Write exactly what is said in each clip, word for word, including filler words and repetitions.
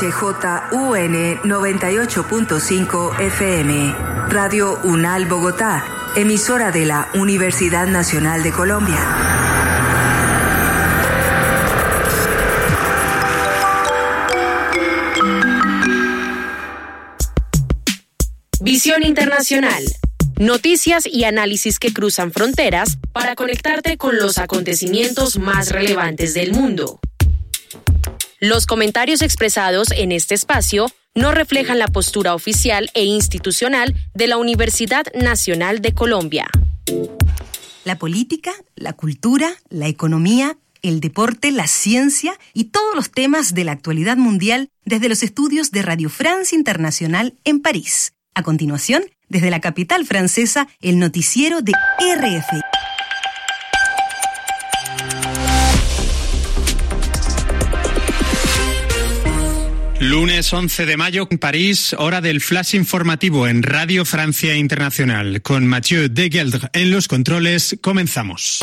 H J U N noventa y ocho punto cinco F M, Radio UNAL Bogotá, emisora de la Universidad Nacional de Colombia. Visión Internacional. Noticias y análisis que cruzan fronteras para conectarte con los acontecimientos más relevantes del mundo. Los comentarios expresados en este espacio no reflejan la postura oficial e institucional de la Universidad Nacional de Colombia. La política, la cultura, la economía, el deporte, la ciencia y todos los temas de la actualidad mundial desde los estudios de Radio France Internacional en París. A continuación, desde la capital francesa, el noticiero de R F I. Lunes once de mayo en París, hora del flash informativo en Radio Francia Internacional. Con Mathieu Degeldre en los controles, comenzamos.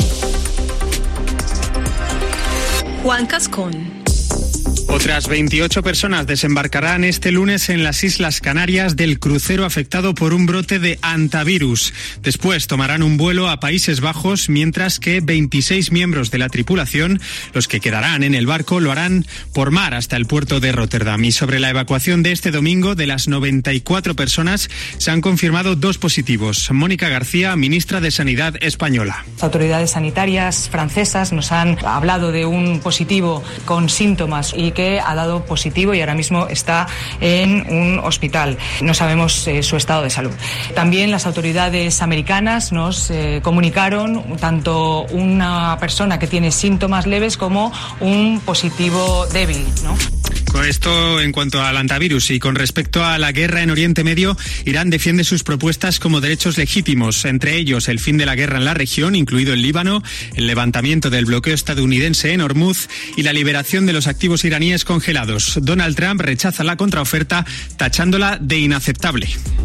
Juan Cascón. Otras veintiocho personas desembarcarán este lunes en las Islas Canarias del crucero afectado por un brote de hantavirus. Después tomarán un vuelo a Países Bajos, mientras que veintiséis miembros de la tripulación, los que quedarán en el barco, lo harán por mar hasta el puerto de Rotterdam. Y sobre la evacuación de este domingo, de las noventa y cuatro personas, se han confirmado dos positivos. Mónica García, ministra de Sanidad española. Las autoridades sanitarias francesas nos han hablado de un positivo con síntomas y que ha dado positivo y ahora mismo está en un hospital. No sabemos eh, su estado de salud. También las autoridades americanas nos eh, comunicaron tanto una persona que tiene síntomas leves como un positivo débil, ¿no? Con esto en cuanto al hantavirus, y con respecto a la guerra en Oriente Medio, Irán defiende sus propuestas como derechos legítimos, entre ellos el fin de la guerra en la región, incluido el Líbano, el levantamiento del bloqueo estadounidense en Hormuz y la liberación de los activos iraníes congelados. Donald Trump rechaza la contraoferta, tachándola de inaceptable.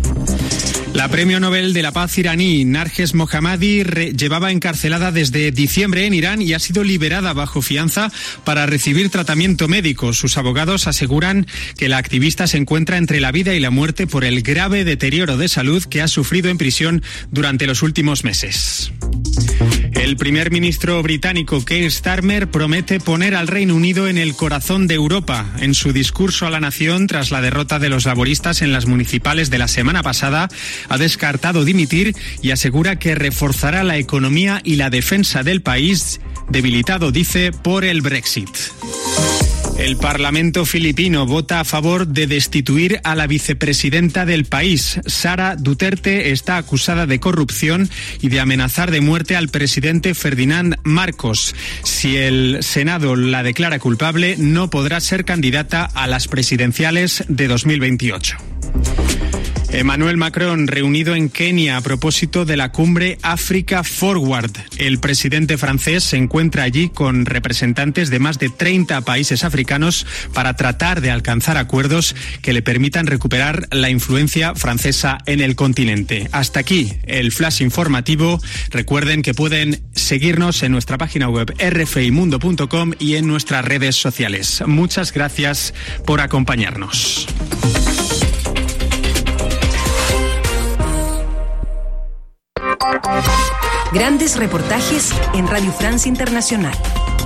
La premio Nobel de la Paz iraní Narges Mohammadi re- llevaba encarcelada desde diciembre en Irán y ha sido liberada bajo fianza para recibir tratamiento médico. Sus abogados aseguran que la activista se encuentra entre la vida y la muerte por el grave deterioro de salud que ha sufrido en prisión durante los últimos meses. El primer ministro británico Keir Starmer promete poner al Reino Unido en el corazón de Europa. En su discurso a la nación tras la derrota de los laboristas en las municipales de la semana pasada, ha descartado dimitir y asegura que reforzará la economía y la defensa del país, debilitado, dice, por el Brexit. El Parlamento filipino vota a favor de destituir a la vicepresidenta del país. Sara Duterte está acusada de corrupción y de amenazar de muerte al presidente Ferdinand Marcos. Si el Senado la declara culpable, no podrá ser candidata a las presidenciales de dos mil veintiocho. Emmanuel Macron reunido en Kenia a propósito de la cumbre Africa Forward. El presidente francés se encuentra allí con representantes de más de treinta países africanos para tratar de alcanzar acuerdos que le permitan recuperar la influencia francesa en el continente. Hasta aquí el flash informativo. Recuerden que pueden seguirnos en nuestra página web erre efe i mundo punto com y en nuestras redes sociales. Muchas gracias por acompañarnos. Grandes reportajes en Radio France Internacional.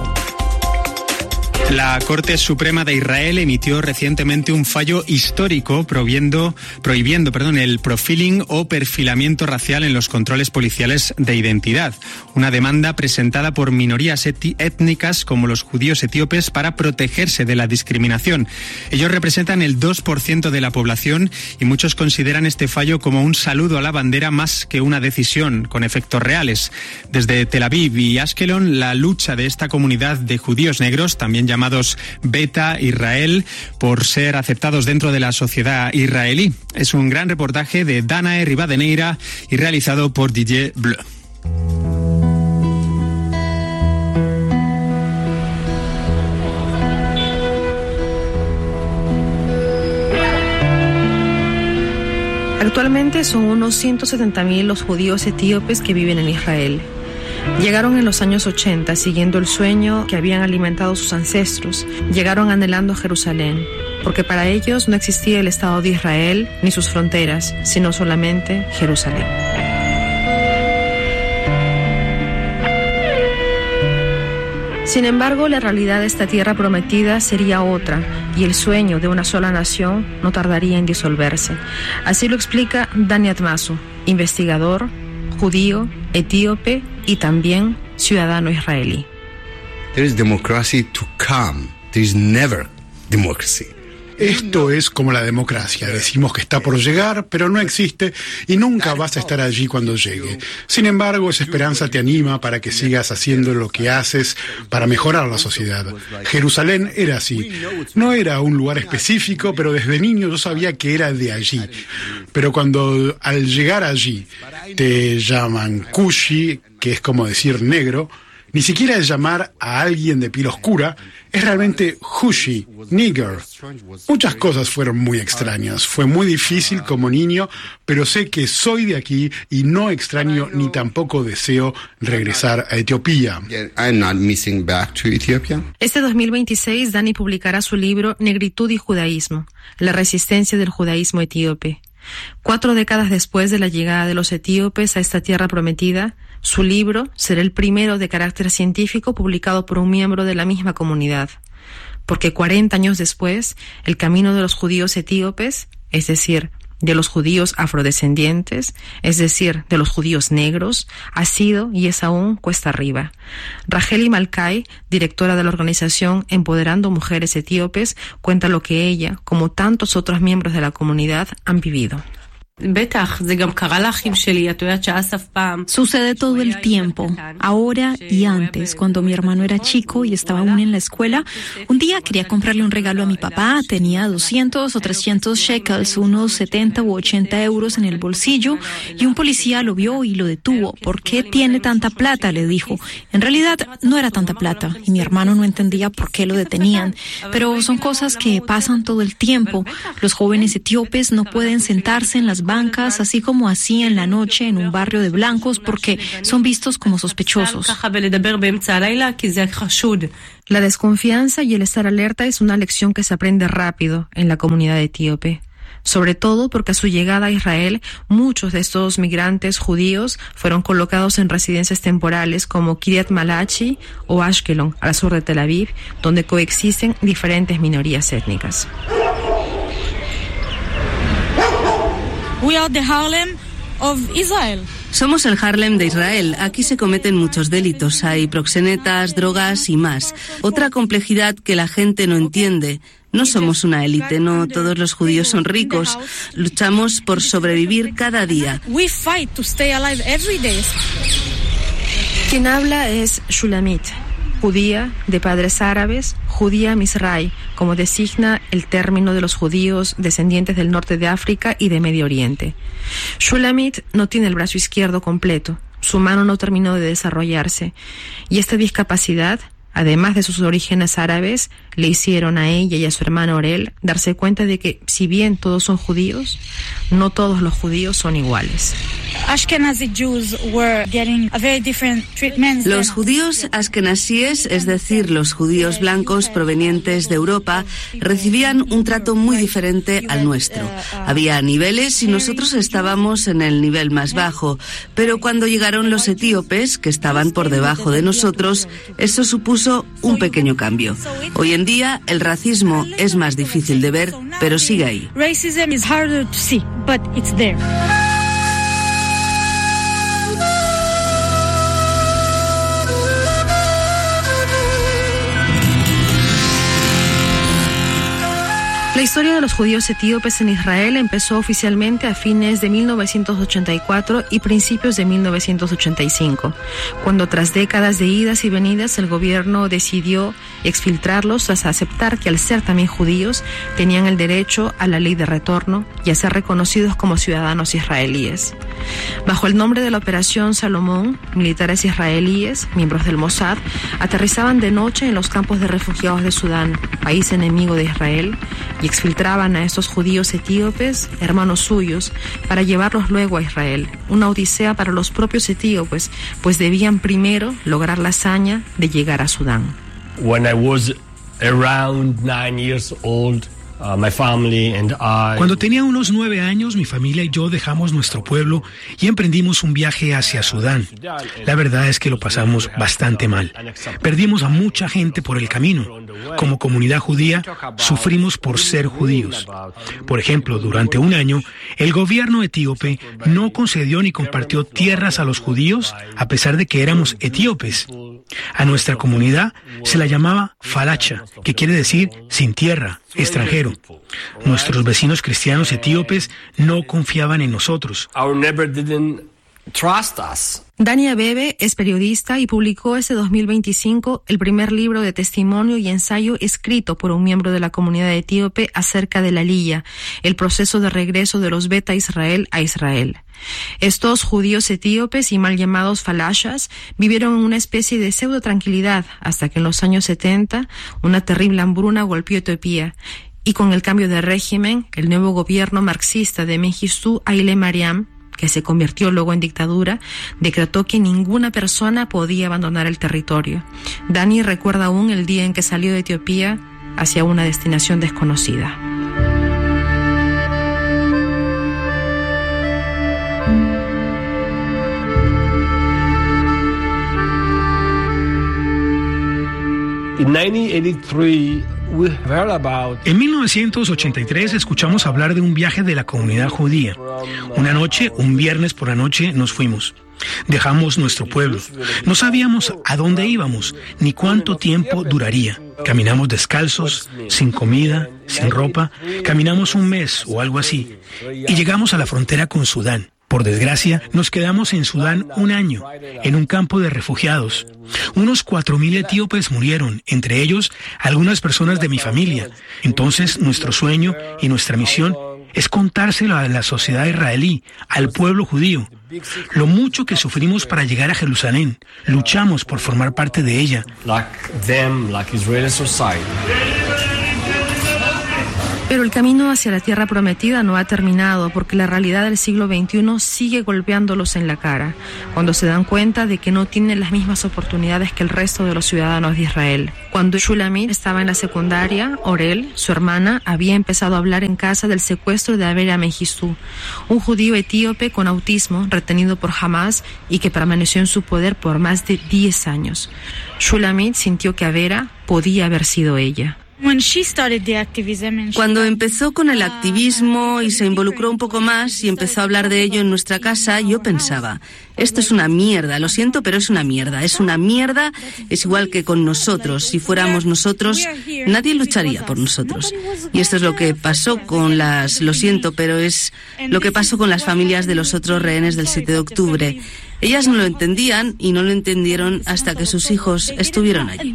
La Corte Suprema de Israel emitió recientemente un fallo histórico prohibiendo, prohibiendo perdón, el profiling o perfilamiento racial en los controles policiales de identidad. Una demanda presentada por minorías eti- étnicas como los judíos etíopes para protegerse de la discriminación. Ellos representan el dos por ciento de la población y muchos consideran este fallo como un saludo a la bandera más que una decisión con efectos reales. Desde Tel Aviv y Ashkelon, la lucha de esta comunidad de judíos negros, también llamados Beta Israel, por ser aceptados dentro de la sociedad israelí. Es un gran reportaje de Danae Rivadeneira y realizado por Didier Bleu. Actualmente son unos ciento setenta mil los judíos etíopes que viven en Israel. Llegaron en los años ochenta siguiendo el sueño que habían alimentado sus ancestros. Llegaron anhelando a Jerusalén. porque para ellos no existía el Estado de Israel ni sus fronteras, sino solamente Jerusalén. Sin embargo, la realidad de esta tierra prometida sería otra, y el sueño de una sola nación no tardaría en disolverse. Así lo explica Dani Atmasu, investigador, judío, etíope y también ciudadano israelí. There is democracy to come. There is never democracy. Esto es como la democracia. Decimos que está por llegar, pero no existe y nunca vas a estar allí cuando llegue. Sin embargo, esa esperanza te anima para que sigas haciendo lo que haces para mejorar la sociedad. Jerusalén era así. No era un lugar específico, pero desde niño yo sabía que era de allí. Pero cuando al llegar allí te llaman Kushi, que es como decir negro, ni siquiera es llamar a alguien de piel oscura, es realmente Hushi, nigger. Muchas cosas fueron muy extrañas. Fue muy difícil como niño, pero sé que soy de aquí y no extraño ni tampoco deseo regresar a Etiopía. I'm not missing back to Ethiopia. Este dos mil veintiséis, Dani publicará su libro Negritud y Judaísmo, la resistencia del judaísmo etíope. Cuatro décadas después de la llegada de los etíopes a esta tierra prometida, su libro será el primero de carácter científico publicado por un miembro de la misma comunidad, porque cuarenta años después, el camino de los judíos etíopes, es decir, de los judíos afrodescendientes, es decir, de los judíos negros, ha sido y es aún cuesta arriba. Racheli Malkai, directora de la organización Empoderando Mujeres Etíopes, cuenta lo que ella, como tantos otros miembros de la comunidad, han vivido. Sucede todo el tiempo, ahora y antes. Cuando mi hermano era chico y estaba aún en la escuela, un día quería comprarle un regalo a mi papá, tenía doscientos o trescientos shekels, unos setenta u ochenta euros en el bolsillo, y un policía lo vio y lo detuvo. ¿Por qué tiene tanta plata?, le dijo. En realidad no era tanta plata, y mi hermano no entendía por qué lo detenían. Pero son cosas que pasan todo el tiempo. Los jóvenes etíopes no pueden sentarse en las bancas, así como así en la noche en un barrio de blancos, porque son vistos como sospechosos. La desconfianza y el estar alerta es una lección que se aprende rápido en la comunidad etíope, sobre todo porque a su llegada a Israel, muchos de estos migrantes judíos fueron colocados en residencias temporales como Kiryat Malachi o Ashkelon, al sur de Tel Aviv, donde coexisten diferentes minorías étnicas. We are the Harlem of Israel. Somos el Harlem de Israel. Aquí se cometen muchos delitos. Hay proxenetas, drogas y más. Otra complejidad que la gente no entiende. No somos una élite, no todos los judíos son ricos. Luchamos por sobrevivir cada día. We fight to stay alive every day. Quien habla es Shulamit, judía de padres árabes, judía Mizrahi, como designa el término de los judíos descendientes del norte de África y de Medio Oriente. Shulamit no tiene el brazo izquierdo completo, su mano no terminó de desarrollarse, y esta discapacidad, además de sus orígenes árabes, le hicieron a ella y a su hermano Orel darse cuenta de que, si bien todos son judíos, no todos los judíos son iguales. Los judíos askenazíes, es decir, los judíos blancos provenientes de Europa, recibían un trato muy diferente al nuestro. Había niveles y nosotros estábamos en el nivel más bajo, pero cuando llegaron los etíopes, que estaban por debajo de nosotros, eso supuso un pequeño cambio. Hoy en día el racismo es más difícil de ver, pero sigue ahí. Racism is harder to see, but it's there. La historia de los judíos etíopes en Israel empezó oficialmente a fines de mil novecientos ochenta y cuatro y principios de mil novecientos ochenta y cinco, cuando tras décadas de idas y venidas el gobierno decidió exfiltrarlos tras aceptar que al ser también judíos tenían el derecho a la ley de retorno y a ser reconocidos como ciudadanos israelíes. Bajo el nombre de la Operación Salomón, militares israelíes, miembros del Mossad, aterrizaban de noche en los campos de refugiados de Sudán, país enemigo de Israel, y exfiltraban a estos judíos etíopes, hermanos suyos, para llevarlos luego a Israel. Una odisea para los propios etíopes, pues debían primero lograr la hazaña de llegar a Sudán. When I was around nine years old, Cuando tenía unos nueve años, mi familia y yo dejamos nuestro pueblo y emprendimos un viaje hacia Sudán. La verdad es que lo pasamos bastante mal. Perdimos a mucha gente por el camino. Como comunidad judía, sufrimos por ser judíos. Por ejemplo, durante un año, el gobierno etíope no concedió ni compartió tierras a los judíos, a pesar de que éramos etíopes. A nuestra comunidad se la llamaba falacha, que quiere decir sin tierra, extranjero. Nuestros vecinos cristianos etíopes no confiaban en nosotros. Dani Abebe es periodista y publicó este dos mil veinticinco el primer libro de testimonio y ensayo escrito por un miembro de la comunidad etíope acerca de la Aliyah, el proceso de regreso de los Beta Israel a Israel. Estos judíos etíopes y mal llamados falashas vivieron en una especie de pseudo tranquilidad hasta que en los años setenta una terrible hambruna golpeó Etiopía. Y con el cambio de régimen, el nuevo gobierno marxista de Mengistu Haile Mariam, que se convirtió luego en dictadura, decretó que ninguna persona podía abandonar el territorio. Dani recuerda aún el día en que salió de Etiopía hacia una destinación desconocida. En mil novecientos ochenta y tres escuchamos hablar de un viaje de la comunidad judía. Una noche, un viernes por la noche, nos fuimos. Dejamos nuestro pueblo. No sabíamos a dónde íbamos, ni cuánto tiempo duraría. Caminamos descalzos, sin comida, sin ropa. Caminamos un mes o algo así. Y llegamos a la frontera con Sudán. Por desgracia, nos quedamos en Sudán un año, en un campo de refugiados. Unos cuatro mil etíopes murieron, entre ellos algunas personas de mi familia. Entonces, nuestro sueño y nuestra misión es contárselo a la sociedad israelí, al pueblo judío. Lo mucho que sufrimos para llegar a Jerusalén. Luchamos por formar parte de ella. Pero el camino hacia la tierra prometida no ha terminado porque la realidad del siglo veintiuno sigue golpeándolos en la cara, cuando se dan cuenta de que no tienen las mismas oportunidades que el resto de los ciudadanos de Israel. Cuando Shulamit estaba en la secundaria, Orel, su hermana, había empezado a hablar en casa del secuestro de Avera Mengistu, un judío etíope con autismo retenido por Hamas y que permaneció en su poder por más de diez años. Shulamit sintió que Avera podía haber sido ella. Cuando empezó con el activismo y se involucró un poco más y empezó a hablar de ello en nuestra casa, yo pensaba, esto es una mierda, lo siento, pero es una mierda, es una mierda, es igual que con nosotros. Si fuéramos nosotros, nadie lucharía por nosotros. Y esto es lo que pasó con las, lo siento, pero es lo que pasó con las familias de los otros rehenes del siete de octubre. Ellas no lo entendían y no lo entendieron hasta que sus hijos estuvieron allí.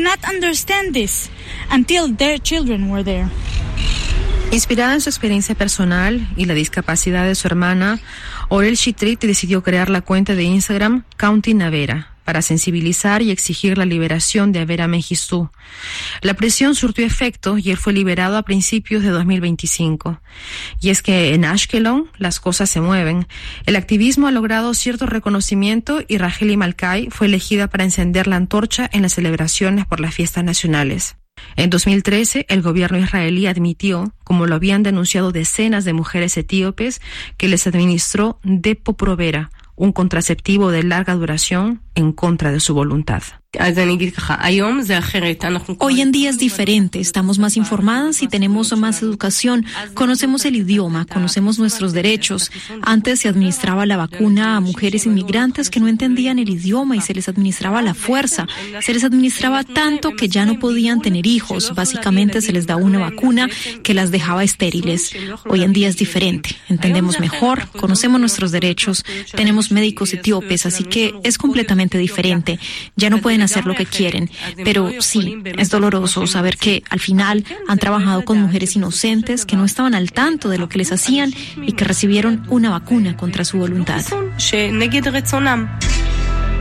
Inspirada en su experiencia personal y la discapacidad de su hermana, Orel Shitrit decidió crear la cuenta de Instagram Counting Avera para sensibilizar y exigir la liberación de Avera Mengistu. La presión surtió efecto y él fue liberado a principios de dos mil veinticinco. Y es que en Ashkelon las cosas se mueven. El activismo ha logrado cierto reconocimiento y Racheli Malkai fue elegida para encender la antorcha en las celebraciones por las fiestas nacionales. En dos mil trece, el gobierno israelí admitió, como lo habían denunciado decenas de mujeres etíopes, que les administró Depo-Provera, un contraceptivo de larga duración en contra de su voluntad. Hoy en día es diferente, estamos más informadas y tenemos más educación, conocemos el idioma, conocemos nuestros derechos. Antes se administraba la vacuna a mujeres inmigrantes que no entendían el idioma y se les administraba a la fuerza. Se les administraba tanto que ya no podían tener hijos. Básicamente se les da una vacuna que las dejaba estériles. Hoy en día es diferente, entendemos mejor, conocemos nuestros derechos, tenemos médicos etíopes, así que es completamente diferente. Ya no pueden hacer lo que quieren, pero sí, es doloroso saber que al final han trabajado con mujeres inocentes que no estaban al tanto de lo que les hacían y que recibieron una vacuna contra su voluntad.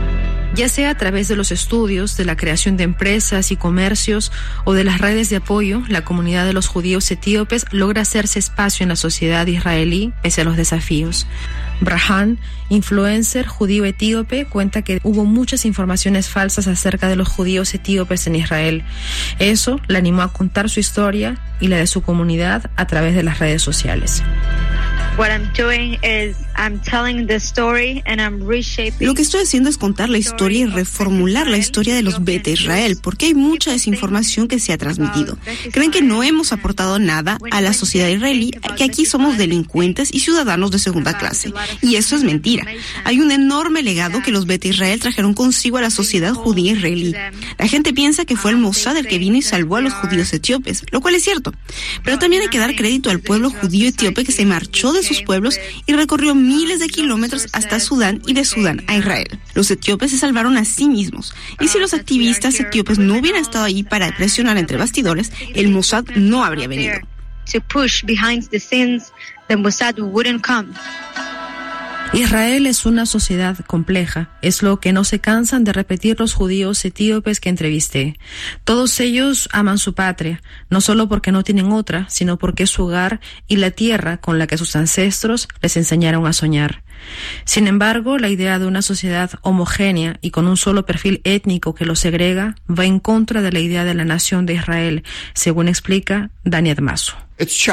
Ya sea a través de los estudios, de la creación de empresas y comercios o de las redes de apoyo, la comunidad de los judíos etíopes logra hacerse espacio en la sociedad israelí pese a los desafíos. Brahan, influencer judío etíope, cuenta que hubo muchas informaciones falsas acerca de los judíos etíopes en Israel. Eso la animó a contar su historia y la de su comunidad a través de las redes sociales. What I'm doing is I'm telling the story and I'm reshaping. Lo que estoy haciendo es contar la historia y reformular la historia de los Beta Israel, porque hay mucha desinformación que se ha transmitido. Creen que no hemos aportado nada a la sociedad israelí, que aquí somos delincuentes y ciudadanos de segunda clase. Y eso es mentira. Hay un enorme legado que los Beta Israel trajeron consigo a la sociedad judía israelí. La gente piensa que fue el Mossad el que vino y salvó a los judíos etíopes, lo cual es cierto. Pero también hay que dar crédito al pueblo judío etíope que se marchó de sus pueblos y recorrió miles de kilómetros hasta Sudán y de Sudán a Israel. Los etíopes se salvaron a sí mismos. Y si los activistas etíopes no hubieran estado ahí para presionar entre bastidores, el Mossad no habría venido. To push behind the scenes, the Mossad wouldn't come. Israel es una sociedad compleja, es lo que no se cansan de repetir los judíos etíopes que entrevisté. Todos ellos aman su patria, no solo porque no tienen otra, sino porque es su hogar y la tierra con la que sus ancestros les enseñaron a soñar. Sin embargo, la idea de una sociedad homogénea y con un solo perfil étnico que los segrega va en contra de la idea de la nación de Israel, según explica Dani Admasu. Es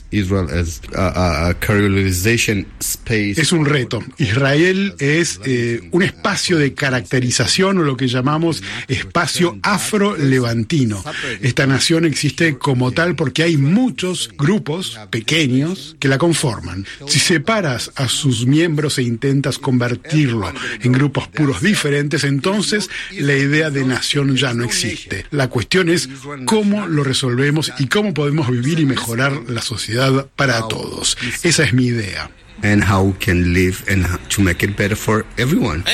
un reto. Israel es eh, un espacio de caracterización o lo que llamamos espacio afro-levantino. Esta nación existe como tal porque hay muchos grupos pequeños que la conforman. Si separas a sus miembros e intentas convertirlo en grupos puros diferentes, entonces la idea de nación ya no existe. La cuestión es cómo lo resolvemos y cómo podemos vivir y mejorar la sociedad para todos. Esa es mi idea. And how we can live and to make it better for everyone.